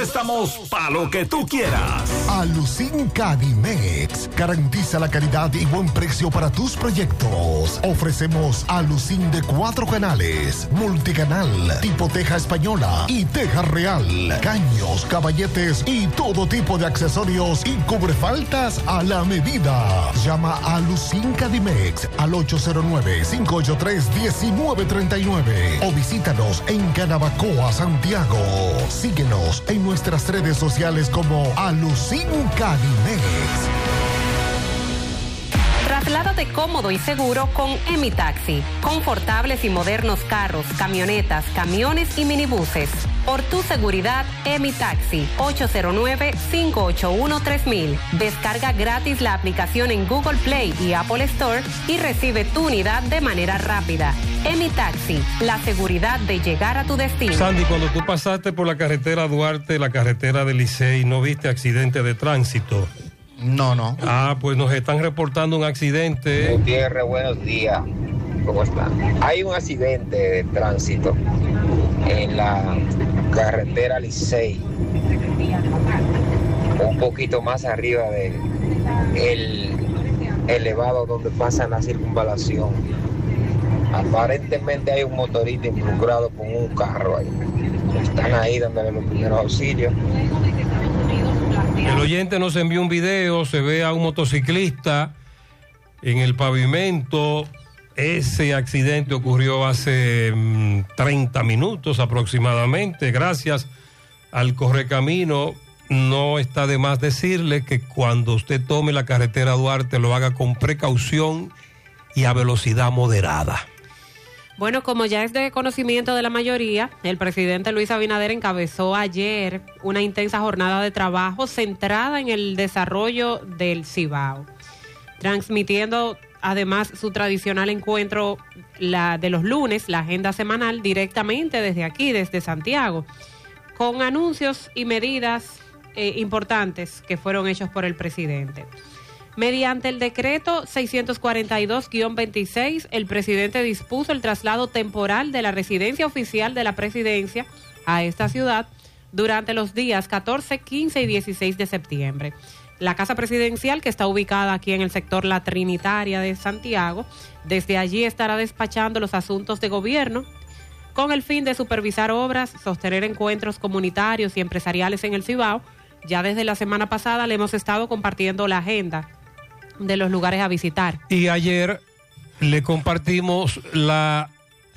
préstamos para lo que tú quieras. Alucin Cadimex garantiza la calidad y buen precio para tus proyectos. Ofrecemos Alucin de 4 canales, multicanal, tipo teja española y teja real, caños, caballetes y todo tipo de accesorios y cubrefaltas a la medida. Llama a Alucin Cadimex al 809-583-1939 o visítanos en Canabacoa, Santiago. Síguenos en nuestras redes sociales como Alucin Cadimex. Trasládate cómodo y seguro con Emitaxi. Confortables y modernos carros, camionetas, camiones y minibuses. Por tu seguridad, Emitaxi. 809-581-3000. Descarga gratis la aplicación en Google Play y Apple Store y recibe tu unidad de manera rápida. Emitaxi, la seguridad de llegar a tu destino. Sandy, cuando tú pasaste por la carretera Duarte, la carretera del Licey, ¿no viste accidente de tránsito? No. Pues nos están reportando un accidente. Gutiérrez, buenos días. ¿Cómo están? Hay un accidente de tránsito en la carretera Licey, un poquito más arriba de el elevado donde pasa la circunvalación. Aparentemente hay un motorista involucrado con un carro ahí. Están ahí dándole los primeros auxilios. El oyente nos envió un video, se ve a un motociclista en el pavimento. Ese accidente ocurrió hace 30 minutos aproximadamente. Gracias al Correcamino. No está de más decirle que cuando usted tome la carretera Duarte lo haga con precaución y a velocidad moderada. Bueno, como ya es de conocimiento de la mayoría, el presidente Luis Abinader encabezó ayer una intensa jornada de trabajo centrada en el desarrollo del Cibao, transmitiendo además su tradicional encuentro de los lunes, la agenda semanal, directamente desde aquí, desde Santiago, con anuncios y medidas importantes que fueron hechos por el presidente. Mediante el decreto 642-26, el presidente dispuso el traslado temporal de la residencia oficial de la presidencia a esta ciudad durante los días 14, 15 y 16 de septiembre. La Casa Presidencial, que está ubicada aquí en el sector La Trinitaria de Santiago, desde allí estará despachando los asuntos de gobierno con el fin de supervisar obras, sostener encuentros comunitarios y empresariales en el Cibao. Ya desde la semana pasada le hemos estado compartiendo la agenda de los lugares a visitar. Y ayer le compartimos la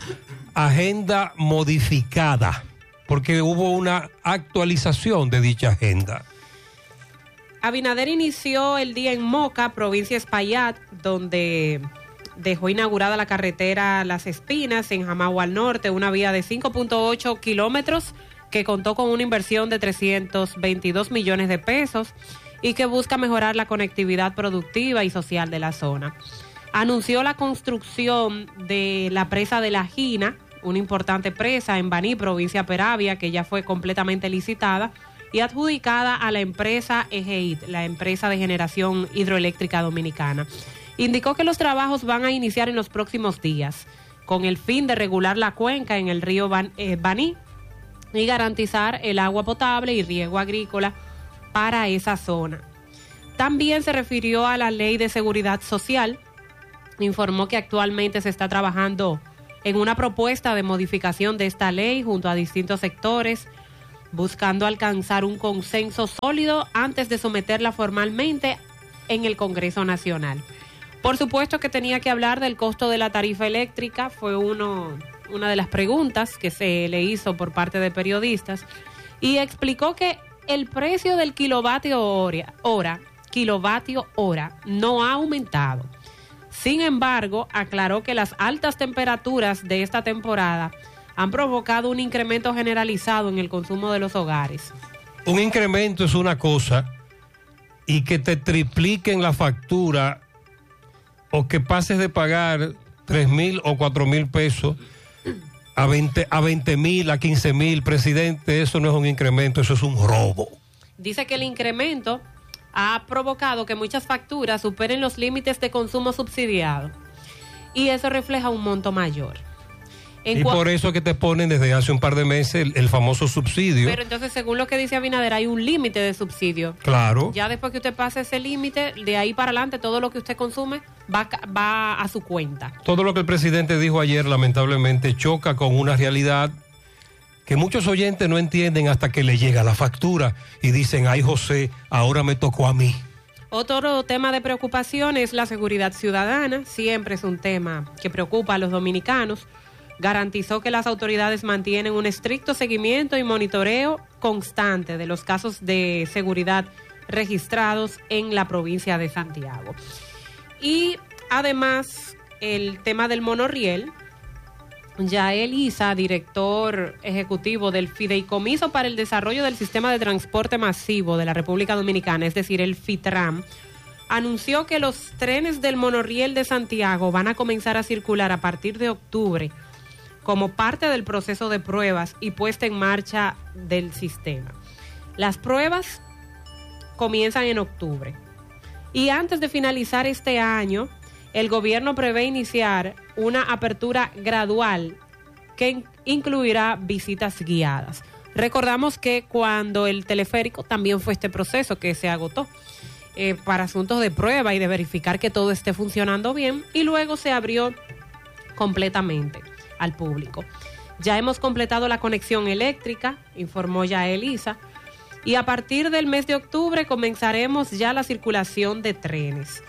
agenda modificada, porque hubo una actualización de dicha agenda. Abinader inició el día en Moca, provincia de Espaillat, donde dejó inaugurada la carretera Las Espinas en Jamagua al norte, una vía de 5.8 kilómetros que contó con una inversión de 322 millones de pesos y que busca mejorar la conectividad productiva y social de la zona. Anunció la construcción de la presa de La Gina, una importante presa en Baní, provincia de Peravia, que ya fue completamente licitada y adjudicada a la empresa EGEID, la empresa de generación hidroeléctrica dominicana. Indicó que los trabajos van a iniciar en los próximos días, con el fin de regular la cuenca en el río Baní y garantizar el agua potable y riego agrícola para esa zona. También se refirió a la Ley de Seguridad Social. Informó que actualmente se está trabajando en una propuesta de modificación de esta ley junto a distintos sectores, buscando alcanzar un consenso sólido antes de someterla formalmente en el Congreso Nacional. Por supuesto que tenía que hablar del costo de la tarifa eléctrica, fue una de las preguntas que se le hizo por parte de periodistas, y explicó que el precio del kilovatio hora no ha aumentado. Sin embargo, aclaró que las altas temperaturas de esta temporada han provocado un incremento generalizado en el consumo de los hogares. Un incremento es una cosa, y que te tripliquen la factura o que pases de pagar 3,000 o 4,000 pesos a 20,000, a 15,000, presidente, eso no es un incremento, eso es un robo. Dice que el incremento ha provocado que muchas facturas superen los límites de consumo subsidiado y eso refleja un monto mayor. Y por eso es que te ponen desde hace un par de meses el famoso subsidio. Pero entonces, según lo que dice Abinader, hay un límite de subsidio. Claro. Ya después que usted pase ese límite, de ahí para adelante, todo lo que usted consume va a su cuenta. Todo lo que el presidente dijo ayer, lamentablemente, choca con una realidad que muchos oyentes no entienden hasta que le llega la factura y dicen, ay José, ahora me tocó a mí. Otro tema de preocupación es la seguridad ciudadana. Siempre es un tema que preocupa a los dominicanos. Garantizó que las autoridades mantienen un estricto seguimiento y monitoreo constante de los casos de seguridad registrados en la provincia de Santiago. Y además, el tema del monorriel. Yael Isa, director ejecutivo del Fideicomiso para el Desarrollo del Sistema de Transporte Masivo de la República Dominicana, es decir, el FITRAM, anunció que los trenes del monorriel de Santiago van a comenzar a circular a partir de octubre como parte del proceso de pruebas y puesta en marcha del sistema. Las pruebas comienzan en octubre y antes de finalizar este año, el gobierno prevé iniciar una apertura gradual que incluirá visitas guiadas. Recordamos que cuando el teleférico también fue este proceso que se agotó para asuntos de prueba y de verificar que todo esté funcionando bien y luego se abrió completamente al público. Ya hemos completado la conexión eléctrica, informó Yael Isa, y a partir del mes de octubre comenzaremos ya la circulación de trenes.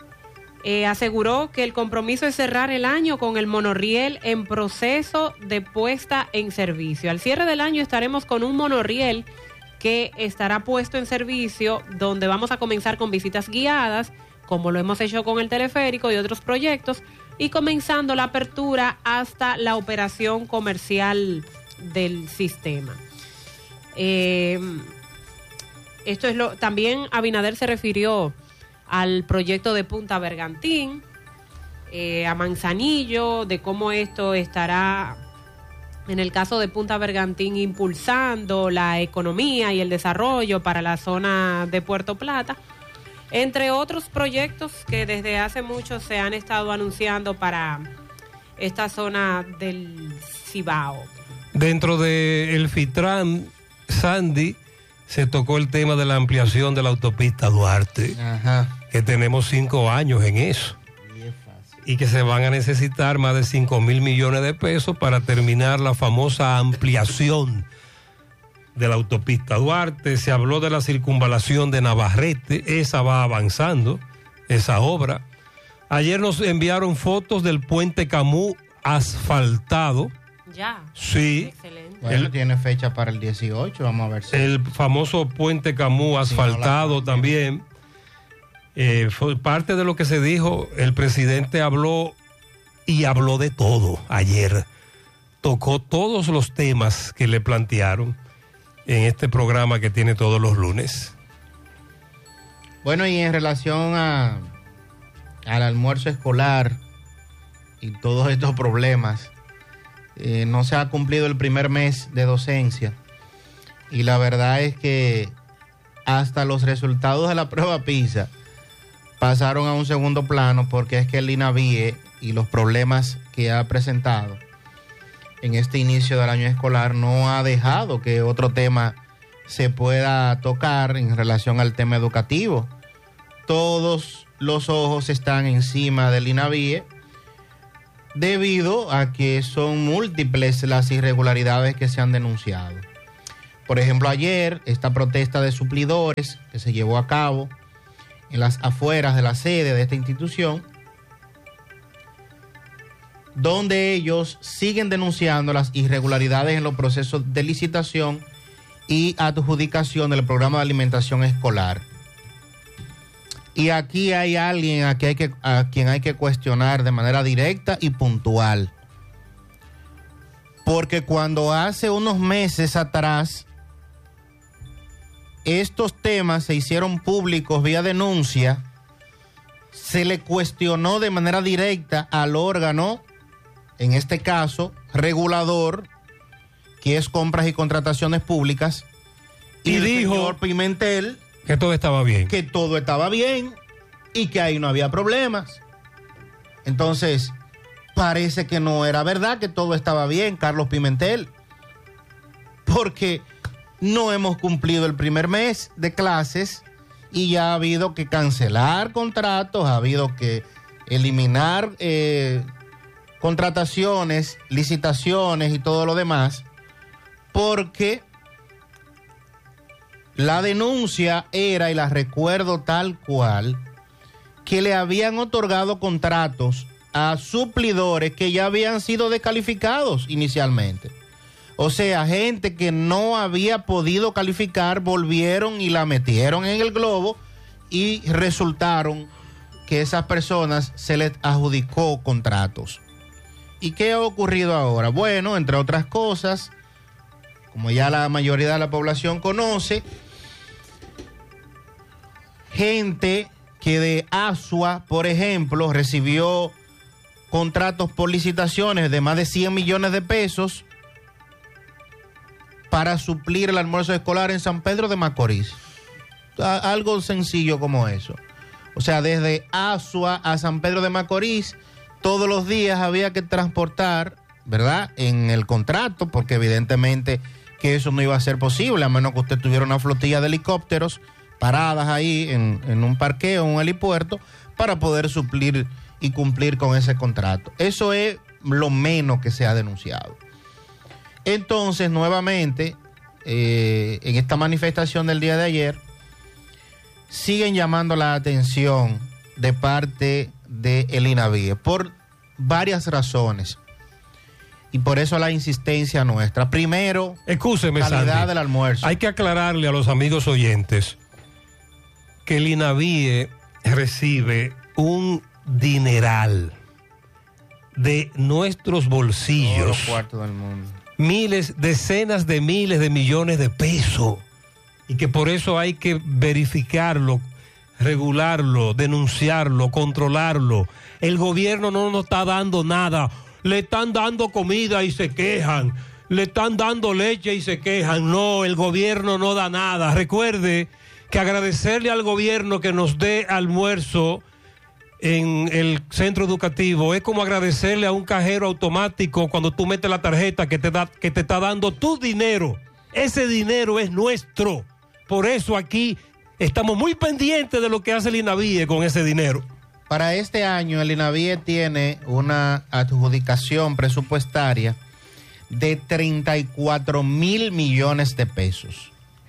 Aseguró que el compromiso es cerrar el año con el monorriel en proceso de puesta en servicio. Al cierre del año estaremos con un monorriel que estará puesto en servicio, donde vamos a comenzar con visitas guiadas, como lo hemos hecho con el teleférico y otros proyectos, y comenzando la apertura hasta la operación comercial del sistema. Esto es también Abinader se refirió al proyecto de Punta Bergantín, a Manzanillo, de cómo esto estará, en el caso de Punta Bergantín, impulsando la economía y el desarrollo para la zona de Puerto Plata, entre otros proyectos que desde hace mucho se han estado anunciando para esta zona del Cibao. Dentro del FITRAM, Sandy, se tocó el tema de la ampliación de la autopista Duarte. Ajá. Que tenemos 5 años en eso. Y que se van a necesitar más de 5,000 millones de pesos para terminar la famosa ampliación de la autopista Duarte. Se habló de la circunvalación de Navarrete, esa va avanzando, esa obra. Ayer nos enviaron fotos del puente Camus asfaltado. Ya. Sí. Excelente. Bueno, tiene fecha para el 18, vamos a ver si. El famoso puente Camus asfaltado también. Fue parte de lo que se dijo. El presidente habló de todo ayer. Tocó todos los temas que le plantearon en este programa que tiene todos los lunes. Bueno, y en relación al almuerzo escolar y todos estos problemas, no se ha cumplido el primer mes de docencia y la verdad es que hasta los resultados de la prueba PISA pasaron a un segundo plano porque es que el INAVIE y los problemas que ha presentado en este inicio del año escolar no ha dejado que otro tema se pueda tocar en relación al tema educativo. Todos los ojos están encima del INAVIE debido a que son múltiples las irregularidades que se han denunciado. Por ejemplo, ayer esta protesta de suplidores que se llevó a cabo en las afueras de la sede de esta institución, donde ellos siguen denunciando las irregularidades en los procesos de licitación y adjudicación del programa de alimentación escolar. Y aquí hay alguien a quien hay que cuestionar de manera directa y puntual. Porque cuando hace unos meses atrás estos temas se hicieron públicos vía denuncia, se le cuestionó de manera directa al órgano, en este caso, regulador, que es Compras y Contrataciones Públicas, y dijo, señor Pimentel, que todo estaba bien. Que todo estaba bien y que ahí no había problemas. Entonces, parece que no era verdad, que todo estaba bien, Carlos Pimentel, porque no hemos cumplido el primer mes de clases y ya ha habido que cancelar contratos, ha habido que eliminar contrataciones, licitaciones y todo lo demás, porque la denuncia era, y la recuerdo tal cual, que le habían otorgado contratos a suplidores que ya habían sido descalificados inicialmente. O sea, gente que no había podido calificar, volvieron y la metieron en el globo y resultaron que esas personas se les adjudicó contratos. ¿Y qué ha ocurrido ahora? Bueno, entre otras cosas, como ya la mayoría de la población conoce, gente que de Asua, por ejemplo, recibió contratos por licitaciones de más de 100 millones de pesos para suplir el almuerzo escolar en San Pedro de Macorís. Algo sencillo como eso. O sea, desde Asua a San Pedro de Macorís, todos los días había que transportar, ¿verdad?, en el contrato, porque evidentemente que eso no iba a ser posible, a menos que usted tuviera una flotilla de helicópteros paradas ahí en un parqueo, en un helipuerto, para poder suplir y cumplir con ese contrato. Eso es lo menos que se ha denunciado. Entonces, nuevamente, en esta manifestación del día de ayer, siguen llamando la atención de parte del INAVIE por varias razones. Y por eso la insistencia nuestra. Primero, excúseme, calidad Sandy, del almuerzo. Hay que aclararle a los amigos oyentes que el INAVIE recibe un dineral de nuestros bolsillos. Todos los cuartos del mundo. Miles, decenas de miles de millones de pesos. Y que por eso hay que verificarlo, regularlo, denunciarlo, controlarlo. El gobierno no nos está dando nada. Le están dando comida y se quejan. Le están dando leche y se quejan. No, el gobierno no da nada. Recuerde que agradecerle al gobierno que nos dé almuerzo en el centro educativo es como agradecerle a un cajero automático cuando tú metes la tarjeta que te está dando tu dinero. Ese dinero es nuestro. Por eso aquí estamos muy pendientes de lo que hace el INAVIE con ese dinero. Para este año el INAVIE tiene una adjudicación presupuestaria de 34 mil millones de pesos.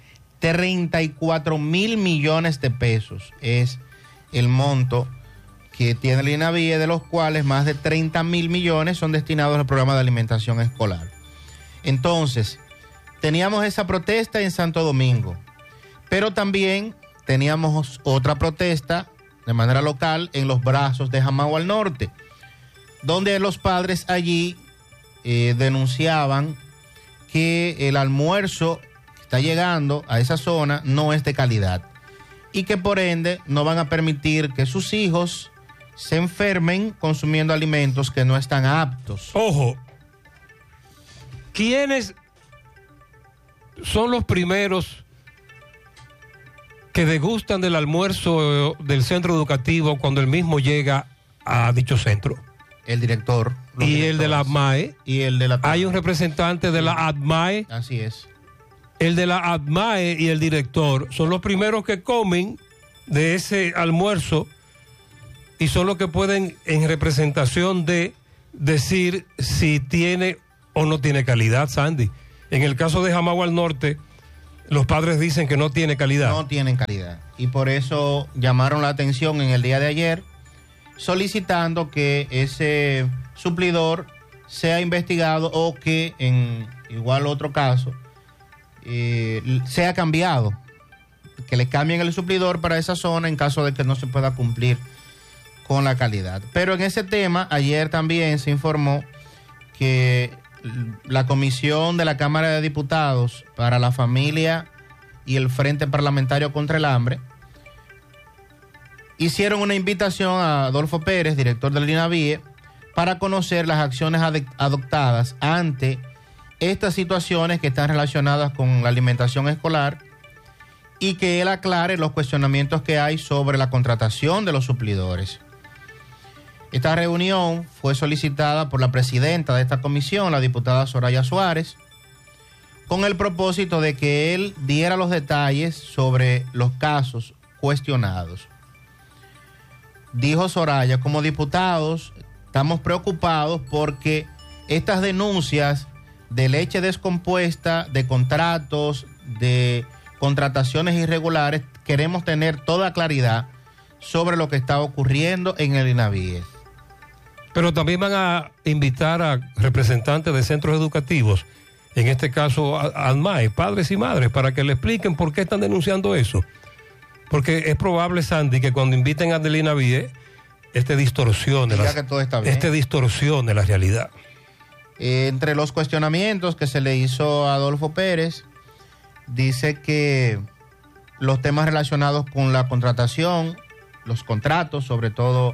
34 mil millones de pesos es el monto que tiene el INAVIE, de los cuales más de 30 mil millones son destinados al programa de alimentación escolar. Entonces, teníamos esa protesta en Santo Domingo, pero también teníamos otra protesta de manera local en Los Brazos de Jamao al Norte, donde los padres allí denunciaban que el almuerzo que está llegando a esa zona no es de calidad y que por ende no van a permitir que sus hijos se enfermen consumiendo alimentos que no están aptos. Ojo, ¿quiénes son los primeros que degustan del almuerzo del centro educativo cuando el mismo llega a dicho centro? El director. Y el de la ADMAE. Y el de la... Hay un representante de la ADMAE. Así es. El de la ADMAE y el director son los primeros que comen de ese almuerzo y son los que pueden, en representación de, decir si tiene o no tiene calidad, Sandy. En el caso de Jamao al Norte, los padres dicen que no tiene calidad. No tienen calidad. Y por eso llamaron la atención en el día de ayer, solicitando que ese suplidor sea investigado o que en igual otro caso sea cambiado, que le cambien el suplidor para esa zona en caso de que no se pueda cumplir con la calidad. Pero en ese tema, ayer también se informó que la Comisión de la Cámara de Diputados para la Familia y el Frente Parlamentario contra el Hambre hicieron una invitación a Adolfo Pérez, director del INAVIE, para conocer las acciones adoptadas ante estas situaciones que están relacionadas con la alimentación escolar y que él aclare los cuestionamientos que hay sobre la contratación de los suplidores. Esta reunión fue solicitada por la presidenta de esta comisión, la diputada Soraya Suárez, con el propósito de que él diera los detalles sobre los casos cuestionados. Dijo Soraya, como diputados estamos preocupados porque estas denuncias de leche descompuesta, de contratos, de contrataciones irregulares, queremos tener toda claridad sobre lo que está ocurriendo en el INAVIE. Pero también van a invitar a representantes de centros educativos, en este caso ADMAE, padres y madres, para que le expliquen por qué están denunciando eso. Porque es probable, Sandy, que cuando inviten a del INAVIE, distorsione la realidad. Entre los cuestionamientos que se le hizo a Adolfo Pérez, dice que los temas relacionados con la contratación, los contratos, sobre todo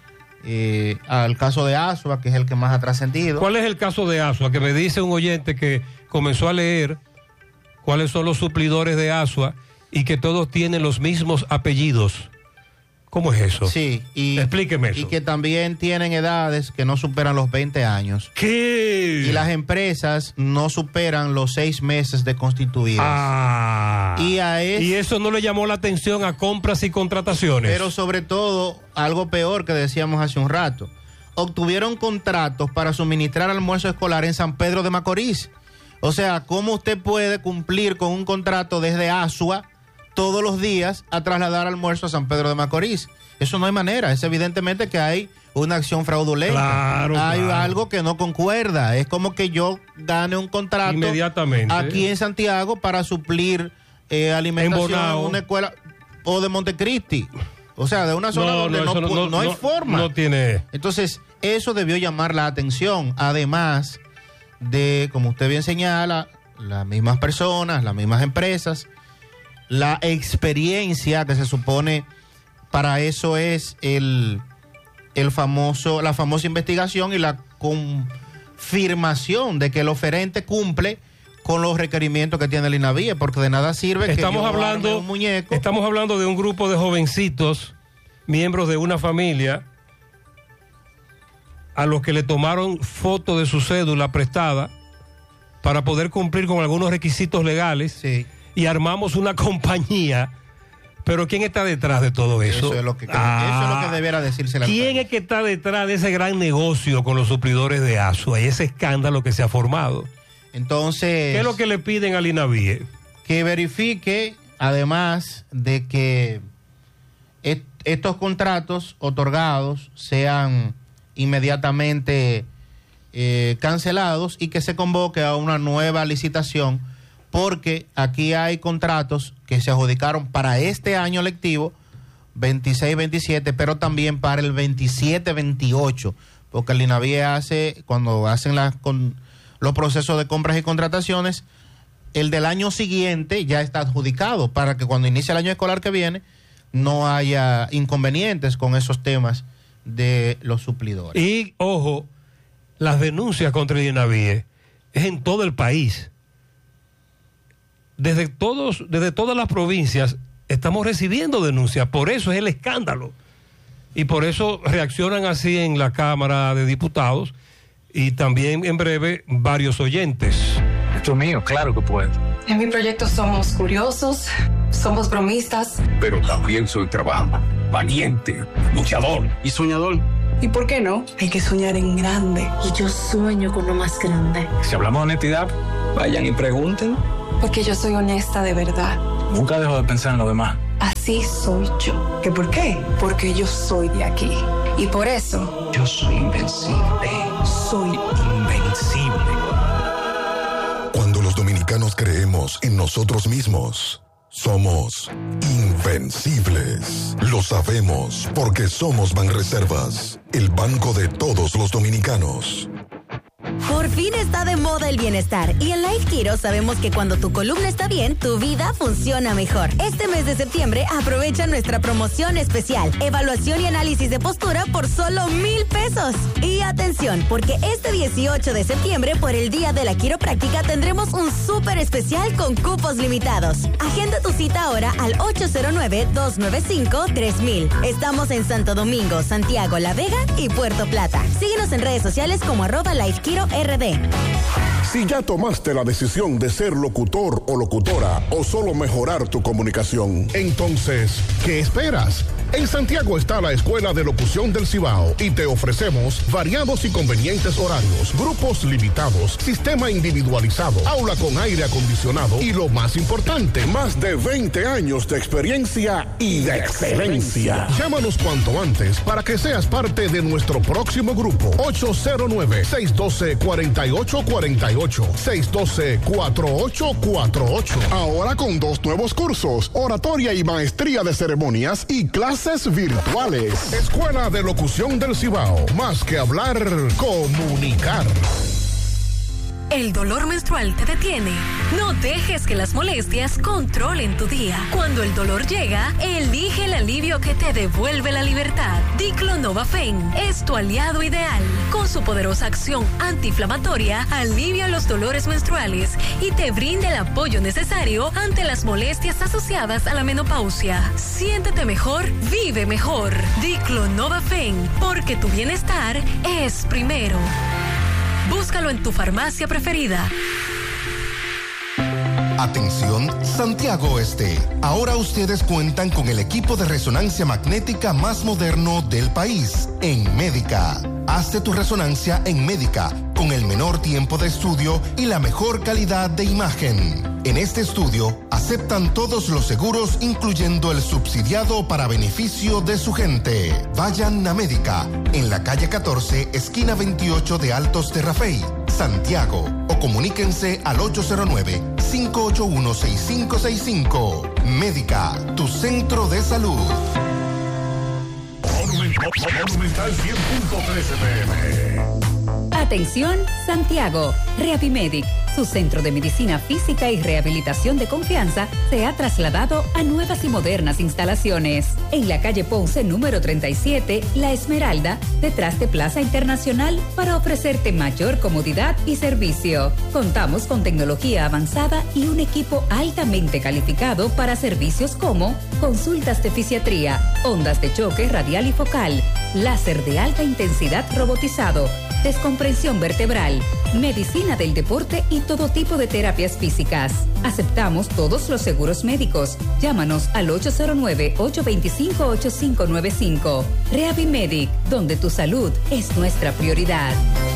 al caso de Asua, que es el que más ha trascendido. ¿Cuál es el caso de Asua? Que me dice un oyente que comenzó a leer cuáles son los suplidores de Asua y que todos tienen los mismos apellidos. ¿Cómo es eso? Sí, explíqueme eso. Y que también tienen edades que no superan los 20 años. ¿Qué? Y las empresas no superan los 6 meses de constituidas. Y eso no le llamó la atención a compras y contrataciones. Pero sobre todo, algo peor que decíamos hace un rato, obtuvieron contratos para suministrar almuerzo escolar en San Pedro de Macorís. O sea, ¿cómo usted puede cumplir con un contrato desde Asua todos los días a trasladar almuerzo a San Pedro de Macorís? Eso no hay manera. Es evidentemente que hay una acción fraudulenta. Hay algo que no concuerda. Es como que yo gane un contrato inmediatamente aquí en Santiago para suplir alimentación en una escuela o de Montecristi. O sea, de una zona donde no hay forma. No tiene. Entonces, eso debió llamar la atención. Además de, como usted bien señala, las mismas personas, las mismas empresas, la experiencia que se supone para eso es la famosa investigación y la confirmación de que el oferente cumple con los requerimientos que tiene el INAVIE, porque de nada sirve que yo arme un muñeco. Estamos hablando de un grupo de jovencitos, miembros de una familia, a los que le tomaron foto de su cédula prestada para poder cumplir con algunos requisitos legales. Sí. Y armamos una compañía. Pero ¿quién está detrás de todo eso? Eso es lo que debiera decirse. ¿Quién es que está detrás de ese gran negocio con los suplidores de Asua y ese escándalo que se ha formado? Entonces, ¿qué es lo que le piden al INAVIE? Que verifique, además de que estos contratos otorgados sean inmediatamente cancelados y que se convoque a una nueva licitación, porque aquí hay contratos que se adjudicaron para este año lectivo 26-27, pero también para el 27-28, porque el INAVIE cuando hacen los procesos de compras y contrataciones, el del año siguiente ya está adjudicado para que cuando inicie el año escolar que viene no haya inconvenientes con esos temas de los suplidores. Y, ojo, las denuncias contra el INAVIE es en todo el país. Desde todas las provincias estamos recibiendo denuncias, por eso es el escándalo. Y por eso reaccionan así en la Cámara de Diputados y también en breve varios oyentes. Esto es mío, claro que puedo. En mi proyecto somos curiosos, somos bromistas. Pero también soy trabajador, valiente, luchador y soñador. ¿Y por qué no? Hay que soñar en grande. Y yo sueño con lo más grande. Si hablamos de honestidad, vayan y pregunten. Porque yo soy honesta de verdad. Nunca dejo de pensar en lo demás. Así soy yo. ¿Que por qué? Porque yo soy de aquí. Y por eso... yo soy invencible. Soy invencible. Cuando los dominicanos creemos en nosotros mismos, somos invencibles. Lo sabemos porque somos Banreservas, el banco de todos los dominicanos. Por fin está de moda el bienestar y en Life Kiro sabemos que cuando tu columna está bien, tu vida funciona mejor. Este mes de septiembre aprovecha nuestra promoción especial, evaluación y análisis de postura por solo 1,000 pesos. Y atención, porque este 18 de septiembre por el Día de la Quiropráctica tendremos un súper especial con cupos limitados. Agenda tu cita ahora al 809-295-3000. Estamos en Santo Domingo, Santiago, La Vega y Puerto Plata. Síguenos en redes sociales como @LifeKiroRD. Si ya tomaste la decisión de ser locutor o locutora o solo mejorar tu comunicación, entonces, ¿qué esperas? En Santiago está la Escuela de Locución del Cibao y te ofrecemos variados y convenientes horarios, grupos limitados, sistema individualizado, aula con aire acondicionado y lo más importante, más de 20 años de experiencia y de excelencia. Llámanos cuanto antes para que seas parte de nuestro próximo grupo. 809-612-4848. 612-4848. Ahora con 2 nuevos cursos, oratoria y maestría de ceremonias y clases virtuales. Escuela de Locución del Cibao. Más que hablar, comunicar. ¿El dolor menstrual te detiene? No dejes que las molestias controlen tu día. Cuando el dolor llega, elige el alivio que te devuelve la libertad. Diclonova-Fen es tu aliado ideal. Con su poderosa acción antiinflamatoria, alivia los dolores menstruales y te brinda el apoyo necesario ante las molestias asociadas a la menopausia. Siéntete mejor, vive mejor. Diclonova-Fen, porque tu bienestar es primero. Búscalo en tu farmacia preferida. Atención, Santiago Este. Ahora ustedes cuentan con el equipo de resonancia magnética más moderno del país, en Médica. Hazte tu resonancia en Médica, con el menor tiempo de estudio y la mejor calidad de imagen. En este estudio, aceptan todos los seguros, incluyendo el subsidiado para beneficio de su gente. Vayan a Médica, en la calle 14, esquina 28 de Altos de Rafey, Santiago. O comuníquense al 809-581-6565. Médica, tu centro de salud. Monumental 100.13 PM. Atención, Santiago. Reavimedic, su centro de medicina física y rehabilitación de confianza, se ha trasladado a nuevas y modernas instalaciones. En la calle Ponce, número 37, La Esmeralda, detrás de Plaza Internacional, para ofrecerte mayor comodidad y servicio. Contamos con tecnología avanzada y un equipo altamente calificado para servicios como consultas de fisiatría, ondas de choque radial y focal, láser de alta intensidad robotizado, descomprensión vertebral, medicina del deporte y todo tipo de terapias físicas. Aceptamos todos los seguros médicos. Llámanos al 809-825-8595. Reavimedic, donde tu salud es nuestra prioridad.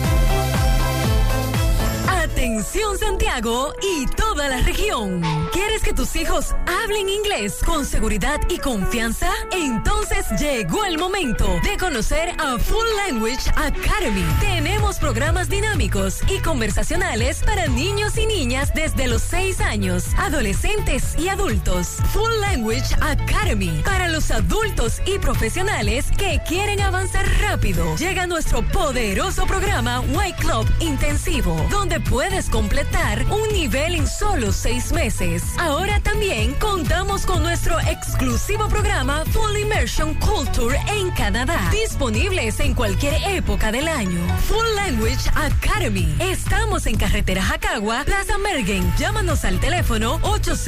Atención, Santiago y toda la región. ¿Quieres que tus hijos hablen inglés con seguridad y confianza? Entonces llegó el momento de conocer a Full Language Academy. Tenemos programas dinámicos y conversacionales para niños y niñas desde los 6 años, adolescentes y adultos. Full Language Academy para los adultos y profesionales que quieren avanzar rápido. Llega nuestro poderoso programa White Club Intensivo, donde puedes completar un nivel en solo 6 meses. Ahora también contamos con nuestro exclusivo programa Full Immersion Culture en Canadá, disponibles en cualquier época del año. Full Language Academy. Estamos en carretera Jacagua, Plaza Mergen. Llámanos al teléfono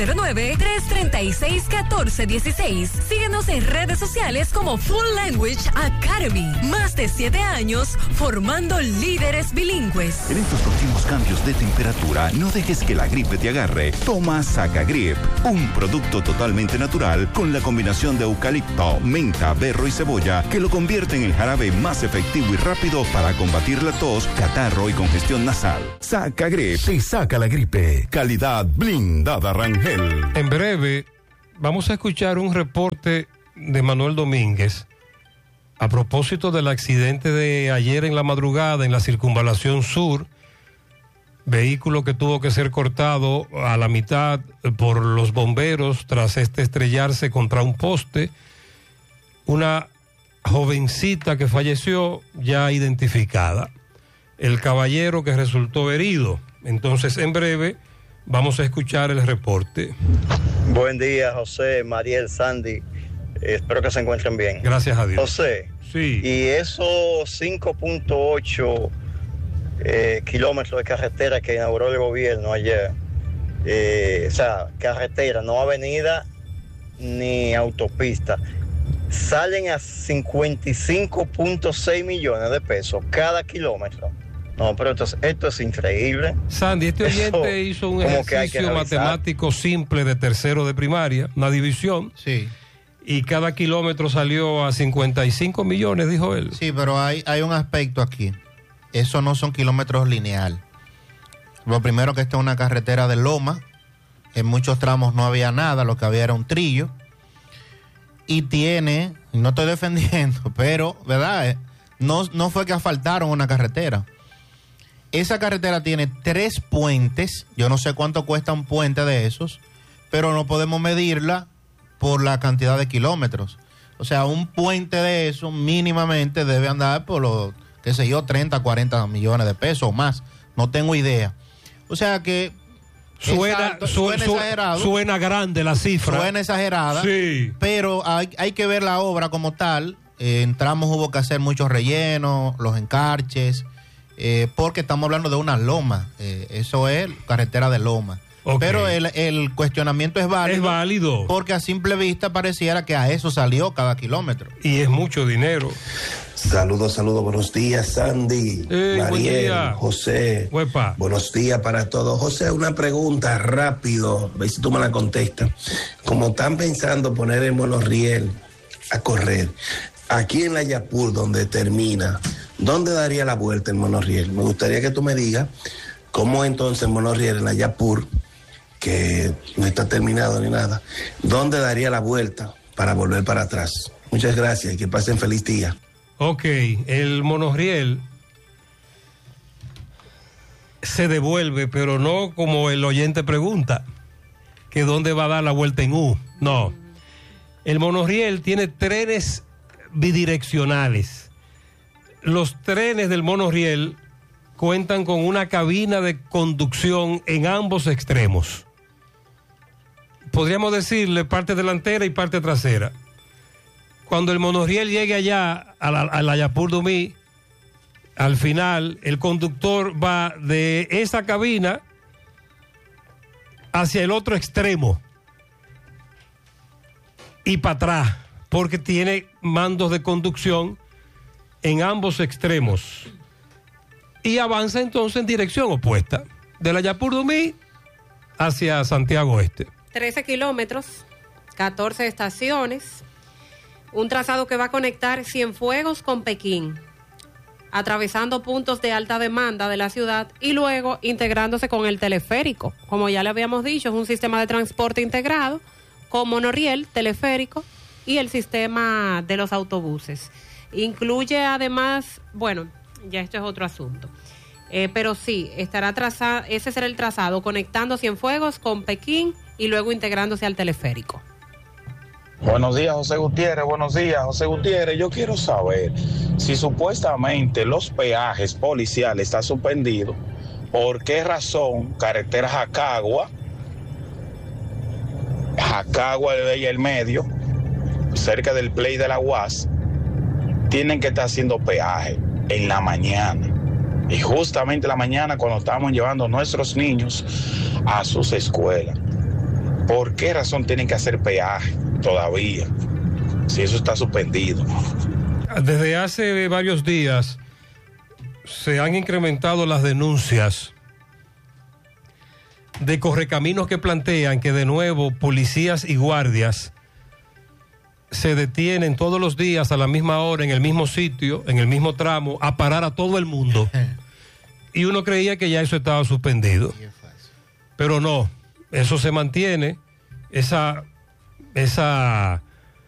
809-336-1416. Síguenos en redes sociales como Full Language Academy. Más de 7 años formando líderes bilingües. En estos próximos cambios de temperatura, no dejes que la gripe te agarre. Toma Sacagrip, un producto totalmente natural con la combinación de eucalipto, menta, berro y cebolla que lo convierte en el jarabe más efectivo y rápido para combatir la tos, catarro y congestión nasal. Sacagrip te saca la gripe. Calidad blindada Rangel. En breve vamos a escuchar un reporte de Manuel Domínguez a propósito del accidente de ayer en la madrugada en la Circunvalación Sur. Vehículo que tuvo que ser cortado a la mitad por los bomberos tras estrellarse contra un poste. Una jovencita que falleció ya identificada. el caballero que resultó herido. Entonces, en breve, vamos a escuchar el reporte. Buen día, José, Mariel, Sandy. Espero que se encuentren bien. Gracias a Dios. José, sí. Y esos 5.8 kilómetros de carretera que inauguró el gobierno ayer, o sea, carretera, no avenida ni autopista, salen a 55.6 millones de pesos cada kilómetro. No, pero esto es increíble. Sandy, este oyente hizo un ejercicio matemático simple de tercero de primaria, una división. Sí. Y cada kilómetro salió a 55 millones, dijo él. Sí, pero hay un aspecto aquí. Eso no son kilómetros lineal. Lo primero que esta es una carretera de loma. En muchos tramos no había nada, lo que había era un trillo. Y tiene, no estoy defendiendo, pero, ¿verdad? No fue que asfaltaron una carretera. Esa carretera tiene 3 puentes. Yo no sé cuánto cuesta un puente de esos, pero no podemos medirla por la cantidad de kilómetros. O sea, un puente de eso mínimamente debe andar por los, 30, 40 millones de pesos o más. No tengo idea. O sea que suena exagerado. Suena grande la cifra. Suena exagerada. Sí. Pero hay que ver la obra como tal. En tramos hubo que hacer muchos rellenos, los encarches, porque estamos hablando de una loma. Eso es carretera de loma. Okay. Pero el cuestionamiento es válido. Es válido. Porque a simple vista pareciera que a eso salió cada kilómetro. Y es mucho dinero. Saludos, buenos días, Sandy, Mariel, José. Uepa. Buenos días para todos. José, una pregunta rápido, a ver si tú me la contestas. Como están pensando poner el monorriel a correr, aquí en la Yapur, donde termina, ¿dónde daría la vuelta el monorriel? Me gustaría que tú me digas cómo entonces el monorriel en la Yapur, que no está terminado ni nada, ¿dónde daría la vuelta para volver para atrás? Muchas gracias y que pasen feliz día. Ok, el monorriel se devuelve, pero no como el oyente pregunta, que dónde va a dar la vuelta en U. No, el monorriel tiene trenes bidireccionales. Los trenes del monorriel cuentan con una cabina de conducción en ambos extremos. Podríamos decirle parte delantera y parte trasera. Cuando el monorriel llegue allá a la Yapur Dumí, al final el conductor va de esa cabina hacia el otro extremo y para atrás, porque tiene mandos de conducción en ambos extremos. Y avanza entonces en dirección opuesta, de la Yapur Dumí hacia Santiago Este. 13 kilómetros, 14 estaciones, un trazado que va a conectar Cienfuegos con Pekín, atravesando puntos de alta demanda de la ciudad y luego integrándose con el teleférico. Como ya le habíamos dicho, es un sistema de transporte integrado con monorriel, teleférico y el sistema de los autobuses. Incluye además, bueno, ya esto es otro asunto. Pero sí, estará trazado, ese será el trazado, conectando Cienfuegos con Pekín y luego integrándose al teleférico. Buenos días, José Gutiérrez. Buenos días, José Gutiérrez. Yo quiero saber si supuestamente los peajes policiales están suspendidos, ¿por qué razón carretera Jacagua de ahí el medio, cerca del Play de la UAS, tienen que estar haciendo peaje en la mañana? Y justamente en la mañana cuando estamos llevando a nuestros niños a sus escuelas. ¿Por qué razón tienen que hacer peaje todavía, si eso está suspendido? Desde hace varios días se han incrementado las denuncias de correcaminos que plantean que de nuevo policías y guardias se detienen todos los días a la misma hora, en el mismo sitio, en el mismo tramo, a parar a todo el mundo. Y uno creía que ya eso estaba suspendido. Pero no, eso se mantiene, esa